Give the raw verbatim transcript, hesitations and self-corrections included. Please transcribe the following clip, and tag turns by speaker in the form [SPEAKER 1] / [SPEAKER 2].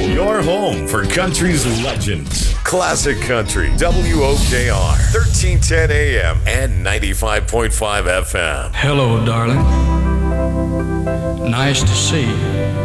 [SPEAKER 1] Your home for country's legends. Classic Country, W O K R, thirteen ten A M and ninety-five point five F M.
[SPEAKER 2] Hello, darling. Nice to see you.